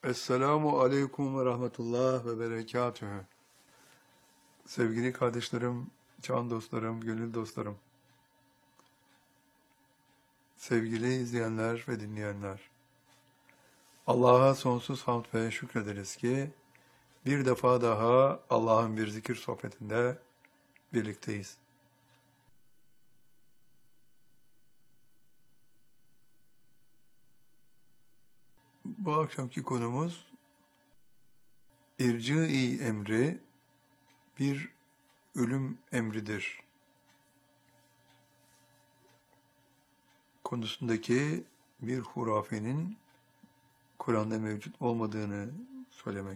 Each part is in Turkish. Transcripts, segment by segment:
Esselamu Aleyküm ve Rahmetullah ve Berekatühü. Sevgili kardeşlerim, can dostlarım, gönül dostlarım, sevgili izleyenler ve dinleyenler, Allah'a sonsuz hamd ve şükrederiz ki bir defa daha Allah'ın bir zikir sohbetinde birlikteyiz. Bu akşamki konumuz irci-i emri bir ölüm emridir konusundaki bir hurafenin Kur'an'da mevcut olmadığını söylemek.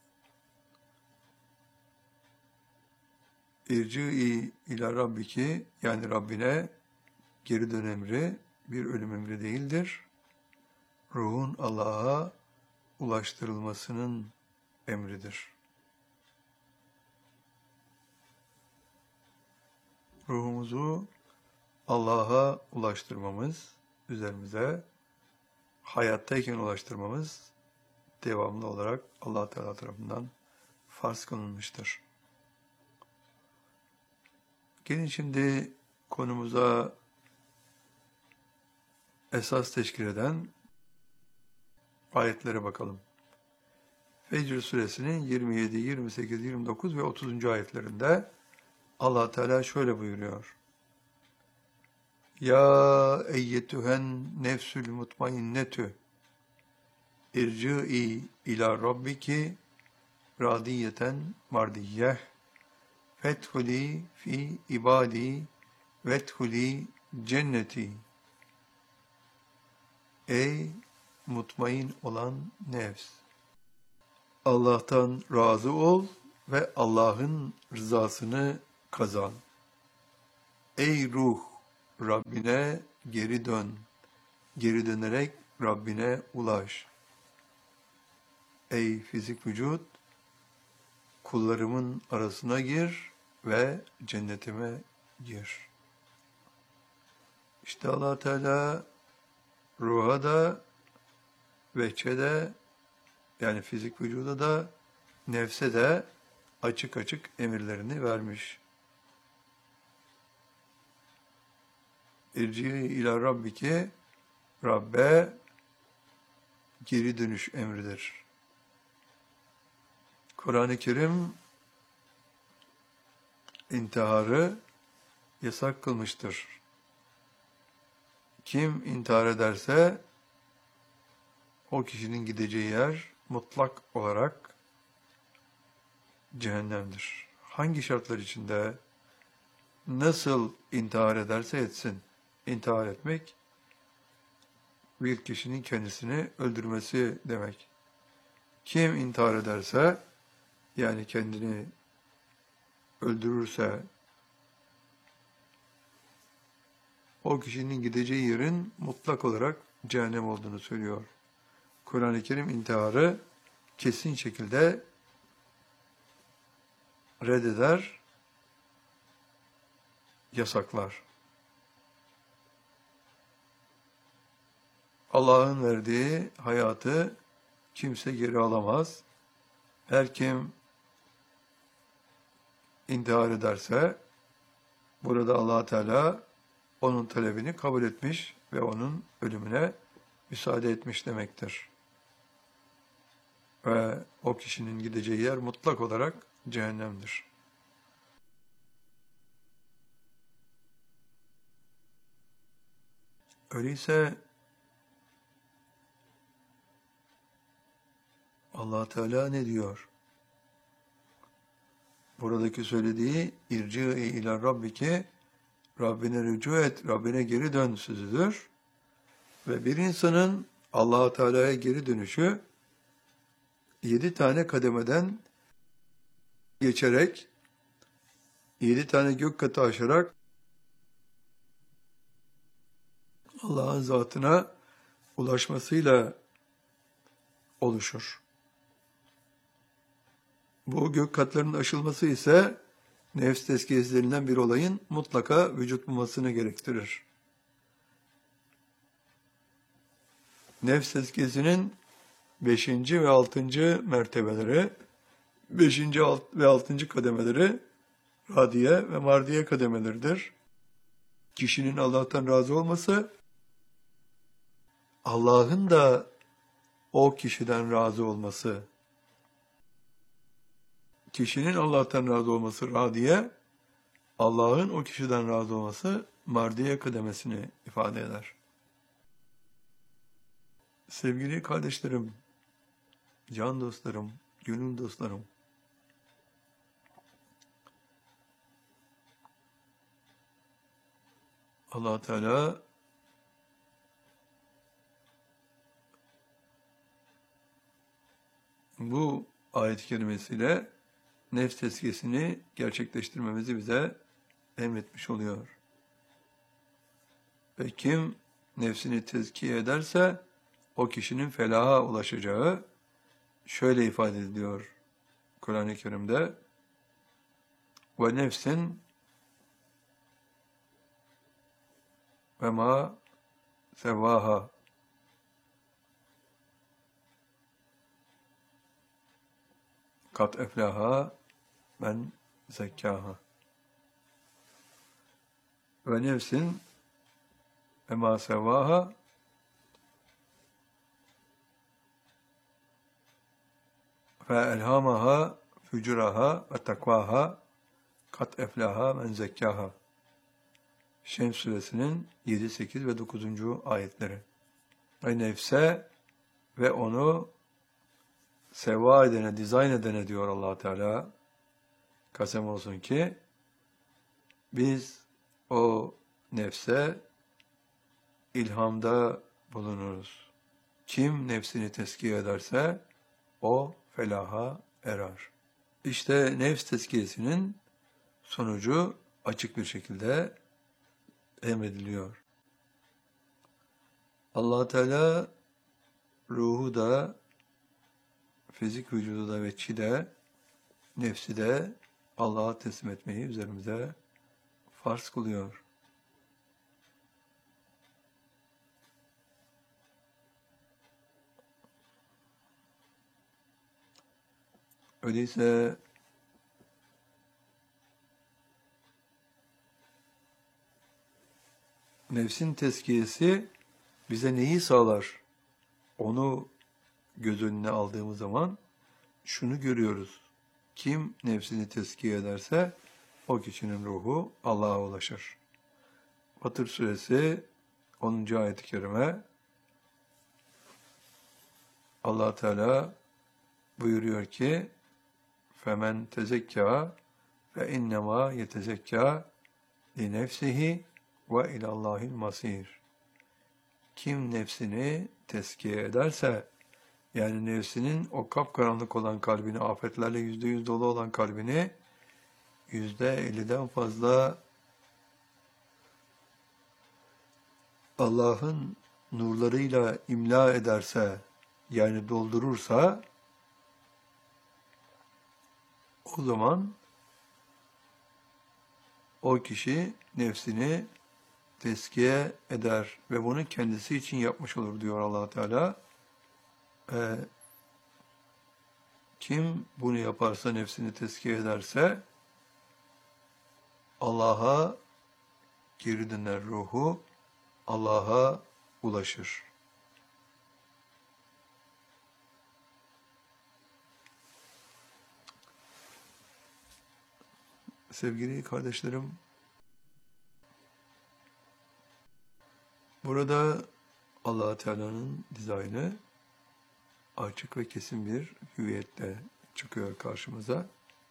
İrci-i ila Rabbiki, yani Rabbine geri dön emri bir ölüm emri değildir. Ruhun Allah'a ulaştırılmasının emridir. Ruhumuzu Allah'a ulaştırmamız, üzerimize hayattayken ulaştırmamız devamlı olarak Allah Teala tarafından farz kılınmıştır. Gelin şimdi konumuza esas teşkil eden ayetlere bakalım. Fecr suresinin 27, 28, 29 ve 30. ayetlerinde Allah Teala şöyle buyuruyor. Ya eyyetühen nefsül mutmainnetü irci'i ila rabbiki radiyeten mardiyyeh fethuli fi ibadi vethuli cenneti. Ey mutmain olan nefs! Allah'tan razı ol ve Allah'ın rızasını kazan. Ey ruh! Rabbine geri dön. Geri dönerek Rabbine ulaş. Ey fizik vücut! Kullarımın arasına gir ve cennetime gir. İşte Allah Teala ruha da, vehçe de, yani fizik vücuda da, nefse de açık açık emirlerini vermiş. İrci ila Rabbiki, Rabbe geri dönüş emridir. Kur'an-ı Kerim intiharı yasak kılmıştır. Kim intihar ederse o kişinin gideceği yer mutlak olarak cehennemdir. Hangi şartlar içinde, nasıl intihar ederse etsin. İntihar etmek, bir kişinin kendisini öldürmesi demek. Kim intihar ederse, yani kendini öldürürse, o kişinin gideceği yerin mutlak olarak cehennem olduğunu söylüyor. Kur'an-ı Kerim intiharı kesin şekilde reddeder, yasaklar. Allah'ın verdiği hayatı kimse geri alamaz. Her kim intihar ederse, burada Allah Teala onun talebini kabul etmiş ve onun ölümüne müsaade etmiş demektir. Ve o kişinin gideceği yer mutlak olarak cehennemdir. Öyleyse Allah Teala ne diyor? Buradaki söylediği irci ila rabbike, Rabbine rücu et, Rabbine geri dön sözüdür. Ve bir insanın Allah Teala'ya geri dönüşü 7 tane kademeden geçerek, 7 tane gök katı aşarak Allah'ın zatına ulaşmasıyla oluşur. Bu gök katlarının aşılması ise nefs tezkiyesi denilen bir olayın mutlaka vücut bulmasını gerektirir. Nefs tezkiyesinin 5. ve 6. mertebeleri, 5. ve 6. kademeleri radiye ve mardiye kademeleridir. Kişinin Allah'tan razı olması, Allah'ın da o kişiden razı olması. Kişinin Allah'tan razı olması radiye, Allah'ın o kişiden razı olması mardiye kademesini ifade eder. Sevgili kardeşlerim, can dostlarım, gönül dostlarım, Allah Teala bu ayet-i kerimesiyle nefs tezkiyesini gerçekleştirmemizi bize emretmiş oluyor. Ve kim nefsini tezkiye ederse o kişinin felaha ulaşacağı şöyle ifade ediliyor Kur'an-ı Kerim'de: ve nefsin ve ma sevvaha kat eflaha men zekkaha. Ve nefsin ve ma sevvaha fe elhamaha fücuraha ve takvaha kat eflaha men zekkaha. Şems suresinin 7, 8 ve 9. ayetleri. Ve nefse ve onu sevva edene, dizayn edene diyor Allah Teala, kasem olsun ki biz o nefse ilhamda bulunuruz. Kim nefsini tezkiye ederse o felaha erer. İşte nefs tezkiyesinin sonucu açık bir şekilde emrediliyor. Allah Teala ruhu da, fizik vücudu da ve çi de, nefsi de Allah'a teslim etmeyi üzerimize farz kılıyor. Öyleyse nefsin tezkiyesi bize neyi sağlar? Onu göz önüne aldığımız zaman şunu görüyoruz: kim nefsini tezkiye ederse o kişinin ruhu Allah'a ulaşır. Fatır suresi 10. ayet-i kerime, Allah Teala buyuruyor ki: "Femen tezekka fe innema yetezekka li nefsihi ve ilallahil masir." Kim nefsini tezkiye ederse, yani nefsinin o kapkaranlık olan kalbini, afetlerle %100 dolu olan kalbini %50'den fazla Allah'ın nurlarıyla imla ederse, yani doldurursa, o zaman o kişi nefsini tezkiye eder ve bunu kendisi için yapmış olur diyor Allah Teala. Kim bunu yaparsa, nefsini tezkiye ederse, Allah'a geri döner ruhu, Allah'a ulaşır. Sevgili kardeşlerim, burada Allah Teala'nın dizaynı açık ve kesin bir hüviyetle çıkıyor karşımıza.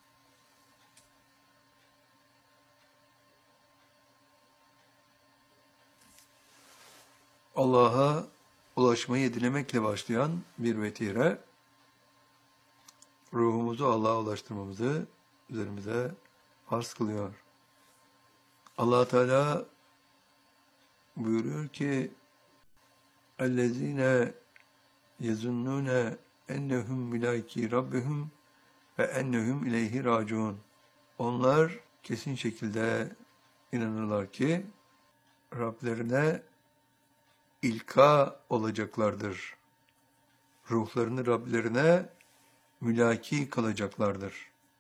Allah'a ulaşmayı dilemekle başlayan bir vetire, ruhumuzu Allah'a ulaştırmamızı üzerimize farz kılıyor. Allah Teala buyuruyor ki: "Ellezine yezunnune ennehum milaki rabbihum ve ennehum ileyhi raciun." Onlar kesin şekilde inanırlar ki Rablerine ilka olacaklardır. ruhlarını Rablerine mülaki kılacaklardır.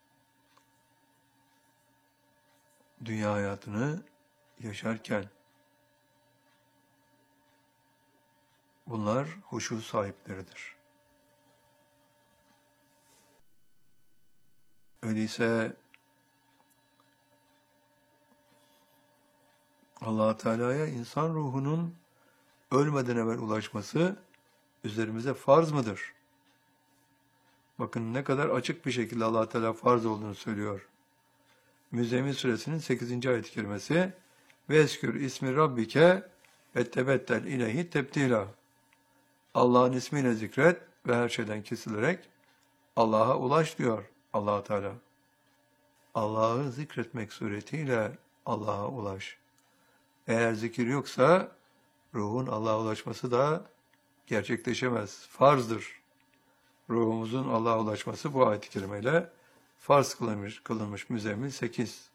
Dünya hayatını yaşarken bunlar huşu sahipleridir. Öyleyse Allah Teala'ya insan ruhunun ölmeden evvel ulaşması üzerimize farz mıdır? Bakın ne kadar açık bir şekilde Allah Teala farz olduğunu söylüyor. Müzzemmil suresinin 8. ayet-i kerimesi ve eskür ismi rabbike ve tebettel ileyhi tebdila. Allah'ın ismiyle zikret ve her şeyden kesilerek Allah'a ulaş diyor Allah Teala. Allah'ı zikretmek suretiyle Allah'a ulaş. Eğer zikir yoksa ruhun Allah'a ulaşması da gerçekleşemez. Farzdır. Ruhumuzun Allah'a ulaşması bu ayet-i kerimeyle farz kılınmış Müzzemmil 8.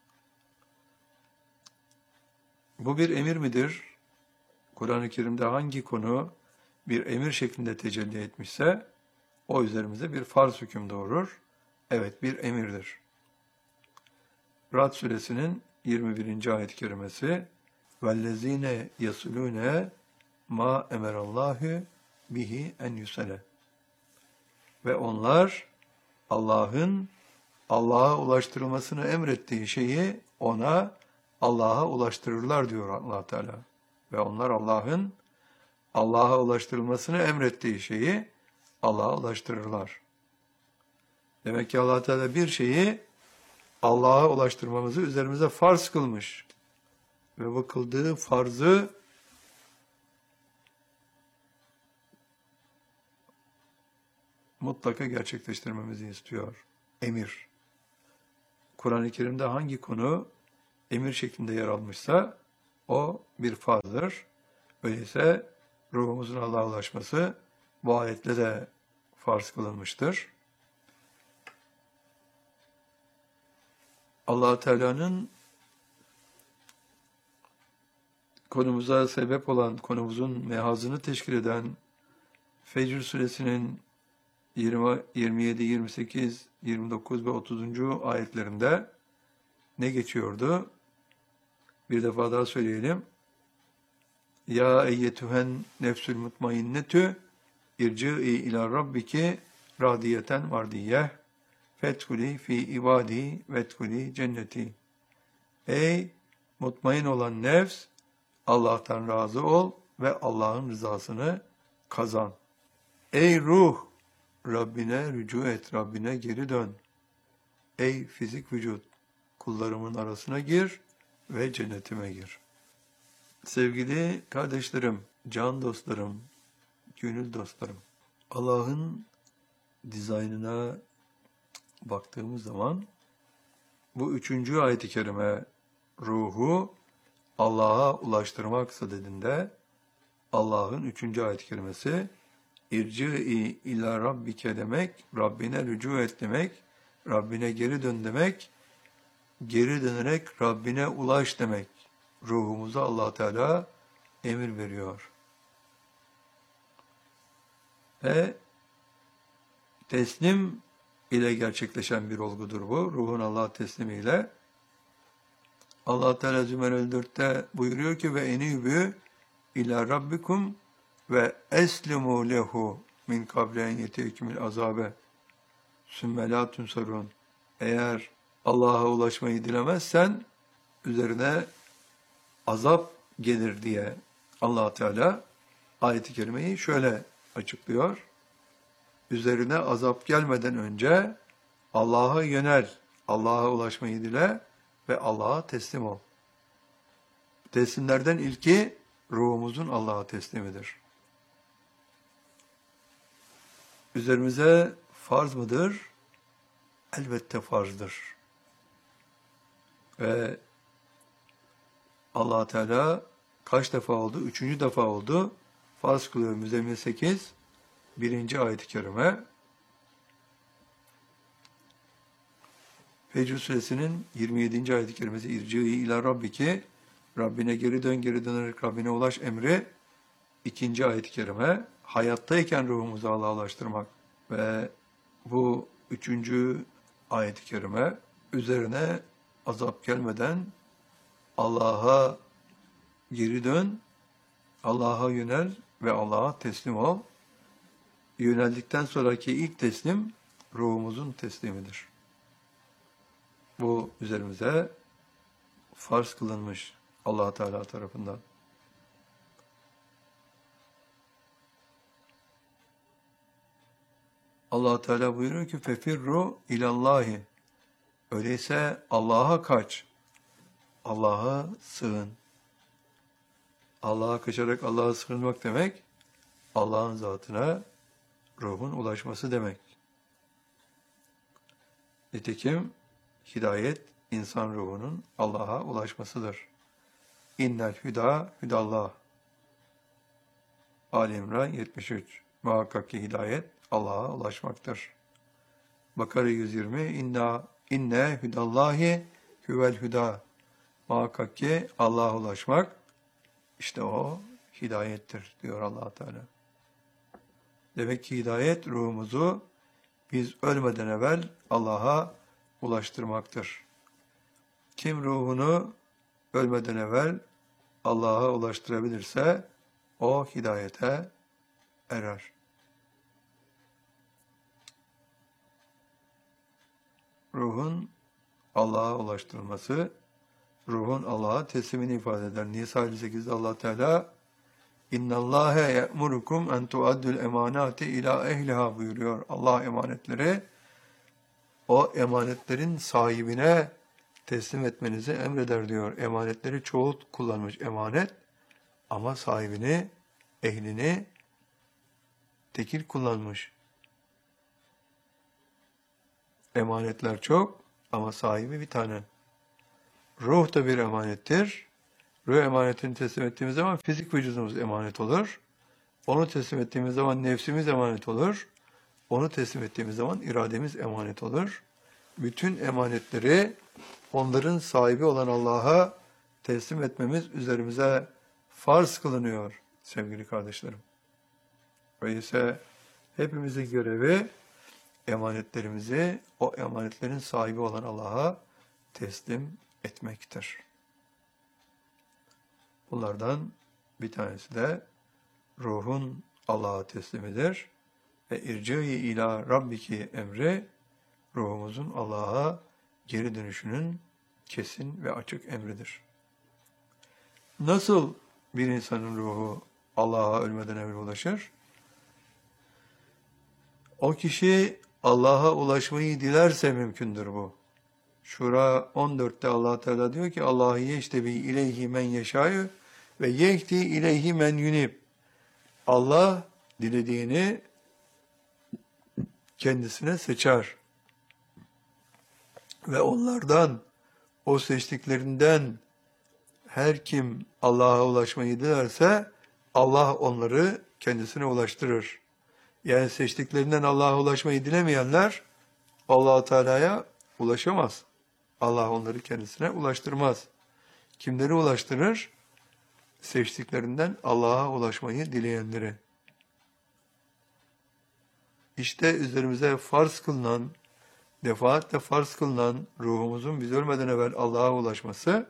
Bu bir emir midir? Kur'an-ı Kerim'de hangi konu bir emir şeklinde tecelli etmişse o üzerimize bir farz hüküm doğurur. Evet, bir emirdir. Ra'd suresinin 21. ayet-i kerimesi وَالَّذ۪ينَ يَصُلُونَ مَا اَمَرَ اللّٰهُ bihi en yusele. Ve onlar Allah'ın Allah'a ulaştırılmasını emrettiği şeyi Allah'a ulaştırırlar diyor Allah Teala. Ve onlar Allah'ın Allah'a ulaştırılmasını emrettiği şeyi Allah'a ulaştırırlar. Demek ki Allah Teala bir şeyi Allah'a ulaştırmamızı üzerimize farz kılmış. Ve bu kıldığı farzı mutlaka gerçekleştirmemizi istiyor. Emir. Kur'an-ı Kerim'de hangi konu emir şeklinde yer almışsa o bir farzdır. Öyleyse ruhumuzun Allah'a ulaşması bu ayetle de farz kılınmıştır. Allah Teala'nın konumuza sebep olan, konumuzun mehazını teşkil eden Fecr suresinin 20, 27, 28, 29 ve 30. ayetlerinde ne geçiyordu? Bir defa daha söyleyelim. Ya eyyetühen nefsül mutmainnetü irci'i ila rabbiki radiyeten vardiyeh fethuli fi ibadi vethuli cenneti. Ey mutmain olan nefs, Allah'tan razı ol ve Allah'ın rızasını kazan. Ey ruh, Rabbine rücu et, Rabbine geri dön. Ey fizik vücut, kullarımın arasına gir ve cennetime gir. Sevgili kardeşlerim, can dostlarım, gönül dostlarım, Allah'ın dizaynına baktığımız zaman bu 3. ayet-i kerime ruhu Allah'a ulaştırmak sadedinde Allah'ın 3. ayet-i kerimesi İrci'i ila rabbike demek, Rabbine rücu et demek, Rabbine geri dön demek, geri dönerek Rabbine ulaş demek. Ruhumuza Allah Teala emir veriyor. Ve teslim ile gerçekleşen bir olgudur bu. Ruhun Allah'a teslimiyle. Allah Teala Zümerel 4'te buyuruyor ki ve enibü ila rabbikum ve eslimu lehu min kable en yetekümül azabe sümme la tunsarun. Eğer Allah'a ulaşmayı dilemezsen üzerine azap gelir diye Allah Teala ayet-i kerimeyi şöyle açıklıyor. Üzerine azap gelmeden önce Allah'a yönel, Allah'a ulaşmayı dile ve Allah'a teslim ol. Teslimlerden ilki ruhumuzun Allah'a teslimidir. Üzerimize farz mıdır? Elbette farzdır. Ve Allah Teala kaç defa oldu? 3. defa oldu. Farz kılıyor Müzzemmil 8. 1. ayet-i kerime. Fecr suresinin 27. ayet-i kerimesi İrci'i ila rabbiki, Rabbine geri dön, geri dönerek Rabbine ulaş emri. 2. ayet-i kerime. hayattayken ruhumuzu Allah'a ulaştırmak. Ve bu 3. ayet-i kerime üzerine azap gelmeden Allah'a geri dön, Allah'a yönel ve Allah'a teslim ol. Yöneldikten sonraki ilk teslim ruhumuzun teslimidir. Bu üzerimize farz kılınmış Allah Teala tarafından. Allah Teala buyuruyor ki fefirru ilallahi. Öyleyse Allah'a kaç. Allah'a sığın. Allah'a kaçarak Allah'a sığınmak demek, Allah'ın zatına ruhun ulaşması demek. Nitekim hidayet, insan ruhunun Allah'a ulaşmasıdır. İnnel hüda hüdallah. Ali İmran 73. Muhakkak ki hidayet Allah'a ulaşmaktır. Bakara 120. İnne hüdallahi huvel hüda. Muhakkak ki Allah'a ulaşmak, işte o hidayettir diyor Allah Teala. Demek ki hidayet ruhumuzu biz ölmeden evvel Allah'a ulaştırmaktır. Kim ruhunu ölmeden evvel Allah'a ulaştırabilirse o hidayete erer. Ruhun Allah'a ulaştırılması, ruhun Allah'a teslimini ifade eder. Nisa 58'de Allah Teala İnnallâhe ye'murukum en tuaddul emanati ila ehliha buyuruyor. Allah emanetleri o emanetlerin sahibine teslim etmenizi emreder diyor. Emanetleri çoğul kullanmış emanet ama sahibini, ehlini tekil kullanmış. Emanetler çok ama sahibi bir tane. Ruh da bir emanettir. Ruh emanetini teslim ettiğimiz zaman fizik vücudumuz emanet olur. Onu teslim ettiğimiz zaman nefsimiz emanet olur. Onu teslim ettiğimiz zaman irademiz emanet olur. Bütün emanetleri onların sahibi olan Allah'a teslim etmemiz üzerimize farz kılınıyor sevgili kardeşlerim. Öyleyse hepimizin görevi emanetlerimizi o emanetlerin sahibi olan Allah'a teslim etmektir. Bunlardan bir tanesi de ruhun Allah'a teslimidir ve irci-i ila rabbiki emri ruhumuzun Allah'a geri dönüşünün kesin ve açık emridir. Nasıl bir insanın ruhu Allah'a ölmeden evvel ulaşır? O kişi Allah'a ulaşmayı dilerse mümkündür bu. Şura 14'te Allah Teala diyor ki Allah'ı yeştebi ileyhi men yeşâ'yu ve yehdi ileyhi men yunib. Allah dilediğini kendisine seçer. Ve onlardan, o seçtiklerinden her kim Allah'a ulaşmayı dilerse Allah onları kendisine ulaştırır. Yani seçtiklerinden Allah'a ulaşmayı dilemeyenler Allah-u Teala'ya ulaşamaz. Allah onları kendisine ulaştırmaz. Kimleri ulaştırır? Seçtiklerinden Allah'a ulaşmayı dileyenleri. İşte üzerimize farz kılınan, defaatle farz kılınan ruhumuzun biz ölmeden evvel Allah'a ulaşması,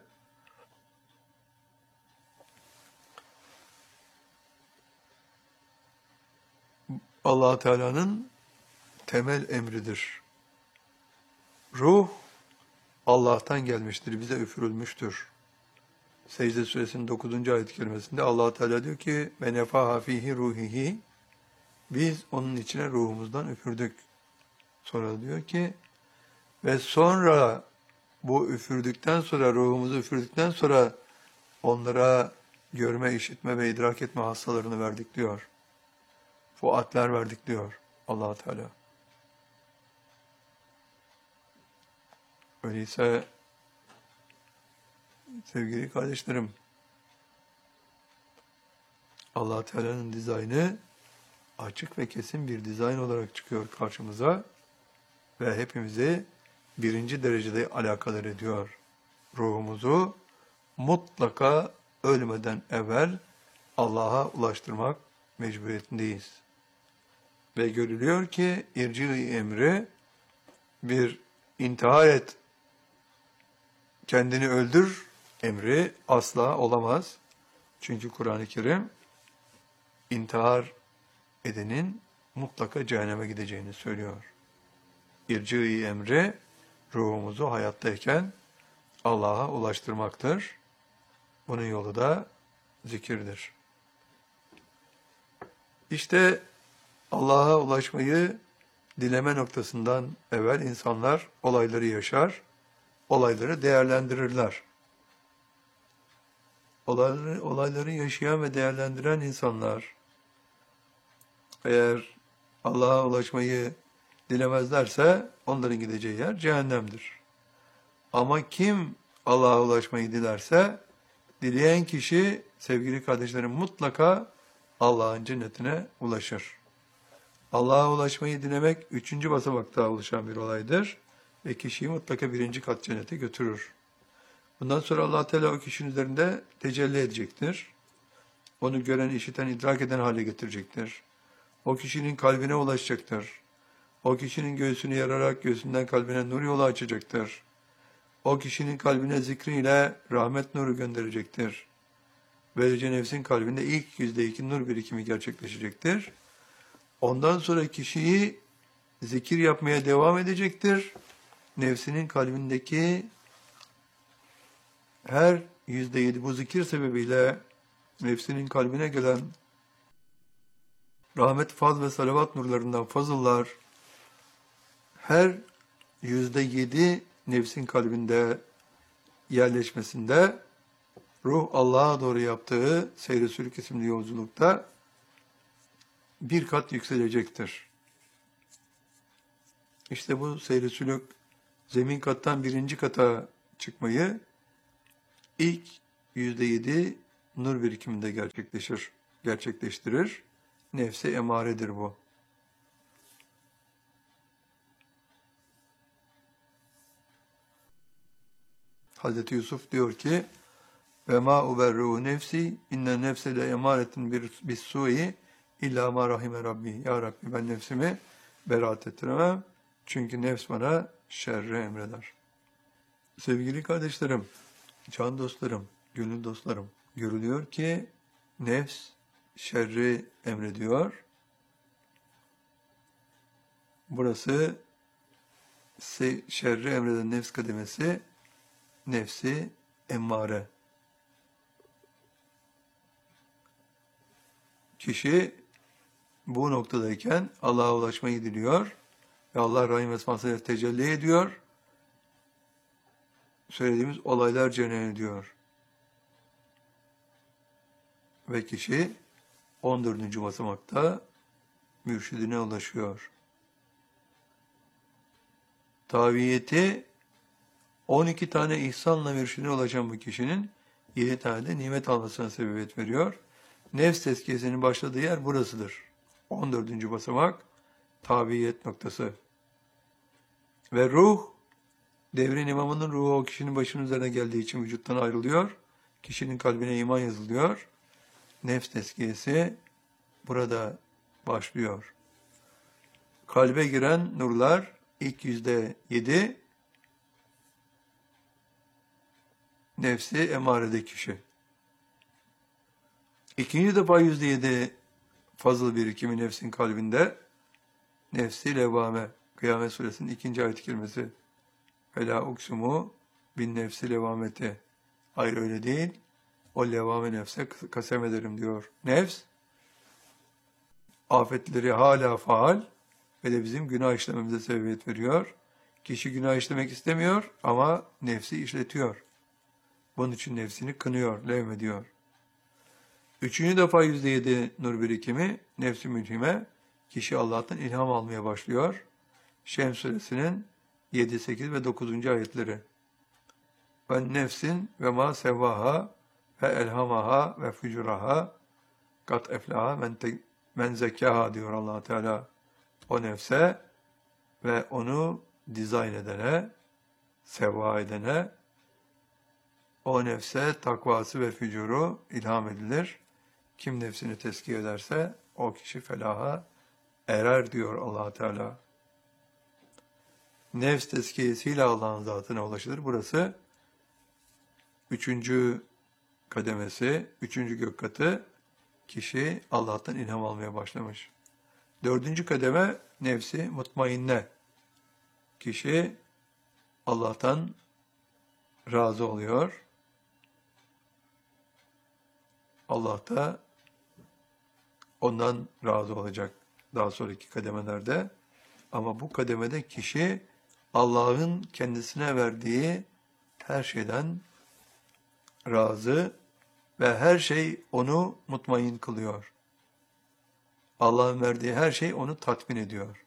Allah Teala'nın temel emridir. Ruh Allah'tan gelmiştir, bize üfürülmüştür. Secde Suresinin 9. ayet-i kerimesinde Allah Teala diyor ki ve nefaha fihi ruhihi, biz onun içine ruhumuzdan üfürdük. Sonra diyor ki ve sonra bu üfürdükten sonra, ruhumuzu üfürdükten sonra onlara görme, işitme ve idrak etme hastalarını verdik diyor. Fuatler verdik diyor Allah Teala. Öyleyse sevgili kardeşlerim, Allah Teala'nın dizaynı açık ve kesin bir dizayn olarak çıkıyor karşımıza ve hepimizi birinci derecede alakadar ediyor. Ruhumuzu mutlaka ölmeden evvel Allah'a ulaştırmak mecburiyetindeyiz. Ve görülüyor ki irci-i emri bir intihar et, kendini öldür emri asla olamaz. Çünkü Kur'an-ı Kerim intihar edenin mutlaka cehenneme gideceğini söylüyor. İrci-i emri ruhumuzu hayattayken Allah'a ulaştırmaktır. Bunun yolu da zikirdir. İşte Allah'a ulaşmayı dileme noktasından evvel insanlar olayları yaşar, olayları değerlendirirler. Olayları yaşayan ve değerlendiren insanlar eğer Allah'a ulaşmayı dilemezlerse onların gideceği yer cehennemdir. Ama kim Allah'a ulaşmayı dilerse, dileyen kişi sevgili kardeşlerim mutlaka Allah'ın cennetine ulaşır. Allah'a ulaşmayı dilemek 3. basamakta oluşan bir olaydır ve kişiyi mutlaka 1. kat cennete götürür. Bundan sonra Allah Teala o kişinin üzerinde tecelli edecektir. Onu gören, işiten, idrak eden hale getirecektir. O kişinin kalbine ulaşacaktır. O kişinin göğsünü yararak göğsünden kalbine nur yolu açacaktır. O kişinin kalbine zikriyle rahmet nuru gönderecektir. Böylece nefsin kalbinde ilk %2 nur birikimi gerçekleşecektir. Ondan sonra kişiyi zikir yapmaya devam edecektir. Nefsinin kalbindeki her %7 bu zikir sebebiyle nefsinin kalbine gelen rahmet, faz ve salavat nurlarından fazıllar her %7 nefsin kalbinde yerleşmesinde ruh Allah'a doğru yaptığı seyr-i sülük isimli yolculukta bir kat yükselecektir. İşte bu seyr-i sülük zemin kattan 1. kata çıkmayı ilk %7 nur birikiminde gerçekleştirir. Nefse emaredir bu. Hazreti Yusuf diyor ki ve ma uberru nefsi inne nefse le emaretin bis su'i illa ma rahime rabbi. Ya Rabbi ben nefsimi beraat ettiremem. Çünkü nefs bana şerri emreder. Sevgili kardeşlerim, can dostlarım, gönül dostlarım, görülüyor ki nefs şerri emrediyor. Burası şerri emreden nefs kademesi, nefsi emmare. Kişi bu noktadayken Allah'a ulaşmayı diliyor ve Allah Rahim Esması'yla tecelli ediyor. Söylediğimiz olaylar cereyan ediyor. Ve kişi 14. basamakta mürşidine ulaşıyor. Taviyeti 12 tane ihsanla mürşidine ulaşan bu kişinin 7 tane de nimet almasına sebebiyet veriyor. Nefs tezkiyesinin başladığı yer burasıdır. 14. basamak tabiyet noktası. Ve ruh, devrin imamının ruhu o kişinin başının üzerine geldiği için vücuttan ayrılıyor. Kişinin kalbine iman yazılıyor. Nefs tezkiyesi burada başlıyor. Kalbe giren nurlar ilk %7 nefsi emarede kişi. İkinci defa %7 fazıl birikimi nefsin kalbinde nefsi levvame. Kıyamet Suresinin 2. ayet-i kerimesi. Fela uksumu bin nefsi levvameti. Hayır öyle değil. O levvame nefse kasem ederim diyor. Nefs afetleri hala faal ve de bizim günah işlememize sebebiyet veriyor. Kişi günah işlemek istemiyor ama nefsi işletiyor. Bunun için nefsini kınıyor, levmediyor. 3. defa %7 nur birikimi nefs-i mülhime, kişi Allah'tan ilham almaya başlıyor. Şems suresinin 7, 8 ve 9. ayetleri. Ve nefsin ve ma sevvaha ve elhamaha ve fucuraha kat eflaha men zekkaha diyor Allah Teala. O nefse ve onu dizayn edene, sevva edene, o nefse takvası ve fücuru ilham edilir. Kim nefsini tezkiye ederse O kişi felaha erer diyor Allah Teala. Nefs tezkiyesiyle Allah'ın zatına ulaşılır. Burası üçüncü kademesi, üçüncü gök katı. Kişi Allah'tan ilham almaya başlamış. Dördüncü kademe nefsi mutmainne. Kişi Allah'tan razı oluyor. Allah da ondan razı olacak daha sonraki kademelerde. Ama bu kademede kişi Allah'ın kendisine verdiği her şeyden razı ve her şey onu mutmain kılıyor. Allah'ın verdiği her şey onu tatmin ediyor.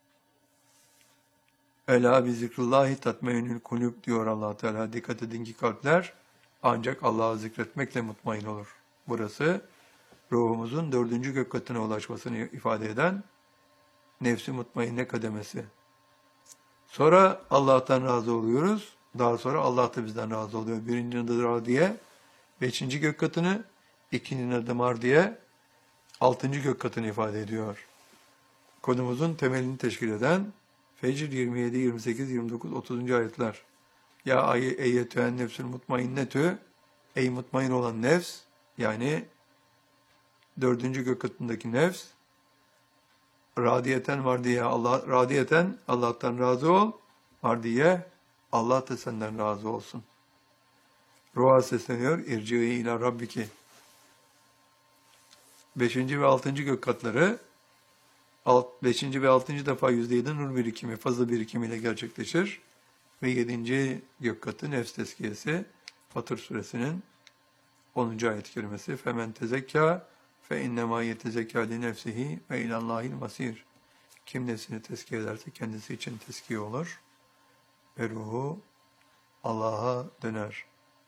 Ela bi zikrullahi tatmeinül kulüp diyor Allah Teala. Dikkat edin ki kalpler ancak Allah'ı zikretmekle mutmain olur. Burası ruhumuzun dördüncü gök katına ulaşmasını ifade eden nefsi mutmainne kademesi. Sonra Allah'tan razı oluyoruz. Daha sonra Allah da bizden razı oluyor. Birinci adı radiye, beşinci gök katını, ikinci adı mardiye, altıncı gök katını ifade ediyor. Konumuzun temelini teşkil eden Fecr 27, 28, 29, 30. ayetler. Ya eyyetühen nefsül mutmainnetü, ey mutmain olan nefs, yani dördüncü gök katındaki nefs, radiyeten mardiye, radiyeten Allah'tan razı ol, mardiye Allah da senden razı olsun. Ruha sesleniyor, irci'i ila rabbiki. Beşinci ve altıncı gök katları, beşinci ve altıncı defa %7 nur birikimi, fazla birikimiyle gerçekleşir. Ve yedinci gök katı nefs tezkiyesi, Fatır suresinin 10. ayet-i kerimesi. Femen tezekka fe innemâ yetezekâ li nefsihi ve ilallâhil masîr. Kim nefsini tezkiye ederse kendisi için tezkiye olur ve ruhu Allah'a döner.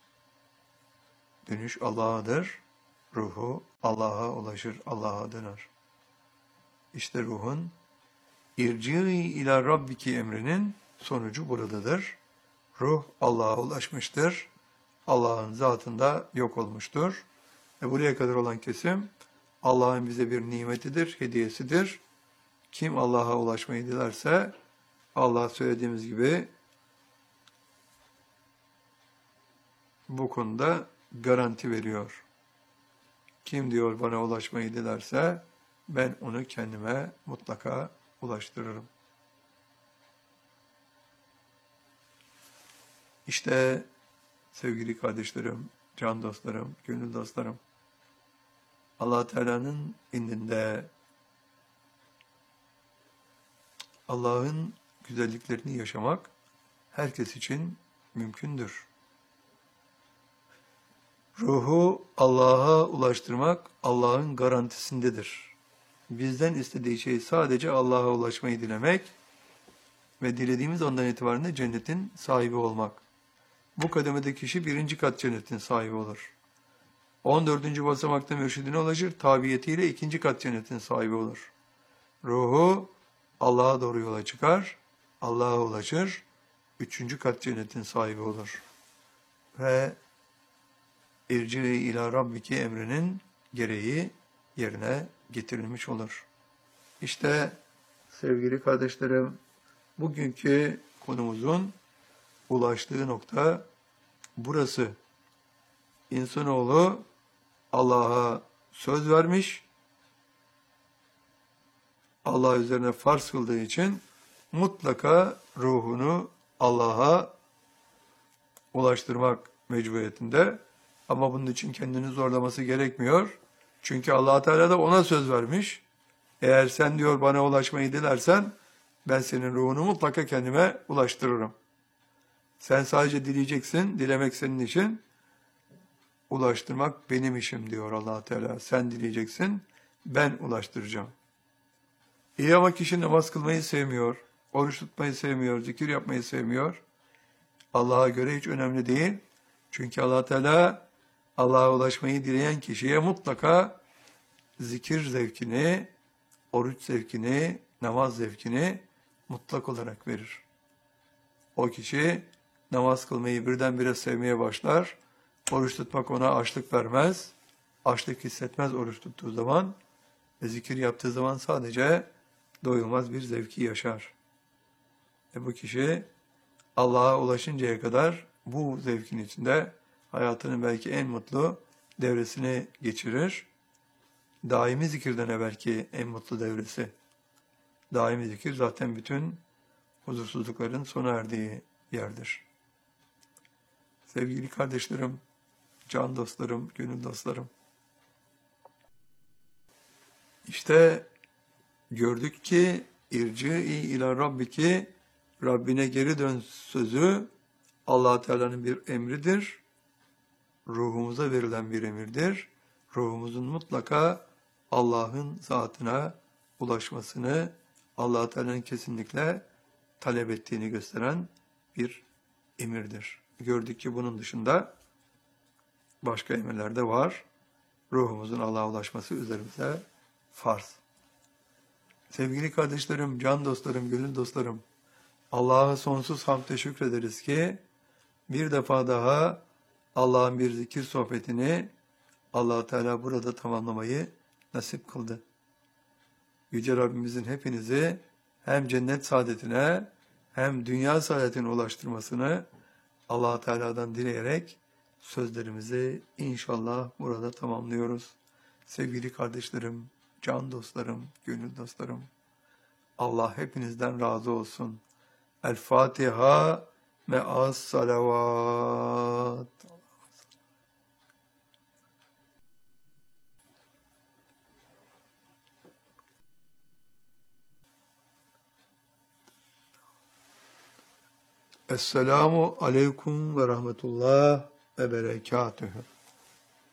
Dönüş Allah'adır. Ruhu Allah'a ulaşır, Allah'a döner. İşte ruhun irci'i ila rabbiki emrinin sonucu buradadır. Ruh Allah'a ulaşmıştır. Allah'ın zatında yok olmuştur. Ve buraya kadar olan kesim Allah'ın bize bir nimetidir, hediyesidir. Kim Allah'a ulaşmayı dilerse Allah söylediğimiz gibi bu konuda garanti veriyor. Kim diyor bana ulaşmayı dilerse ben onu kendime mutlaka ulaştırırım. İşte sevgili kardeşlerim, can dostlarım, gönül dostlarım, Allah Teala'nın indinde Allah'ın güzelliklerini yaşamak herkes için mümkündür. Ruhu Allah'a ulaştırmak Allah'ın garantisindedir. Bizden istediği şey sadece Allah'a ulaşmayı dilemek ve dilediğimiz andan itibaren de cennetin sahibi olmak. Bu kademede kişi birinci kat cennetin sahibi olur. 14. basamakta mürşidine ulaşır, tabiyetiyle ikinci kat cennetin sahibi olur. Ruhu Allah'a doğru yola çıkar, Allah'a ulaşır, üçüncü kat cennetin sahibi olur. Ve irci ila rabbiki emrinin gereği yerine getirilmiş olur. İşte sevgili kardeşlerim, bugünkü konumuzun ulaştığı nokta burası. İnsanoğlu Allah'a söz vermiş, Allah üzerine farz kıldığı için mutlaka ruhunu Allah'a ulaştırmak mecburiyetinde. Ama bunun için kendini zorlaması gerekmiyor. Çünkü Allah Teala da ona söz vermiş. Eğer sen diyor bana ulaşmayı dilersen ben senin ruhunu mutlaka kendime ulaştırırım. Sen sadece dileyeceksin, dilemek senin için, ulaştırmak benim işim diyor Allah Teala. Sen dileyeceksin, ben ulaştıracağım. İyi ama kişi namaz kılmayı sevmiyor, oruç tutmayı sevmiyor, zikir yapmayı sevmiyor. Allah'a göre hiç önemli değil. Çünkü Allah Teala Allah'a ulaşmayı dileyen kişiye mutlaka zikir zevkini, oruç zevkini, namaz zevkini mutlak olarak verir. O kişi namaz kılmayı birdenbire sevmeye başlar. Oruç tutmak ona açlık vermez. Açlık hissetmez oruç tuttuğu zaman. ve zikir yaptığı zaman sadece doyulmaz bir zevki yaşar. Ve bu kişi Allah'a ulaşıncaya kadar bu zevkin içinde hayatının belki en mutlu devresini geçirir. Daimi zikirden evvelki en mutlu devresi. Daimi zikir zaten bütün huzursuzlukların sona erdiği yerdir. Sevgili kardeşlerim, can dostlarım, gönül dostlarım. İşte gördük ki irci-i ila rabbiki, Rabbine geri dön sözü Allah Teala'nın bir emridir. Ruhumuza verilen bir emirdir. Ruhumuzun mutlaka Allah'ın zatına ulaşmasını, Allah Teala'nın kesinlikle talep ettiğini gösteren bir emirdir. Gördük ki bunun dışında başka emirler de var. Ruhumuzun Allah'a ulaşması üzerimize farz. Sevgili kardeşlerim, can dostlarım, gönül dostlarım, Allah'a sonsuz hamd ve şükrederiz ki bir defa daha Allah'ın bir zikir sohbetini Allah Teala burada tamamlamayı nasip kıldı. Yüce Rabbimizin hepinizi hem cennet saadetine hem dünya saadetine ulaştırmasını Allah Teala'dan dileyerek sözlerimizi inşallah burada tamamlıyoruz. Sevgili kardeşlerim, can dostlarım, gönül dostlarım, Allah hepinizden razı olsun. El Fatiha me'as salavat. Esselamu aleyküm ve rahmetullah ve berekatühü.